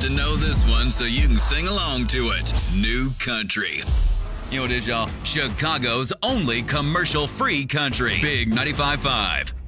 to know this one so you can sing along to it. New Country. You know what it is, y'all? Chicago's only commercial-free country. Big 95.5.